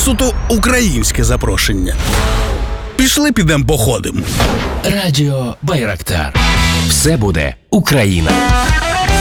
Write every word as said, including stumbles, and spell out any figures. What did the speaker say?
суто українське запрошення. Пішли підемо походимо. Радіо Байрактар. Все буде Україна.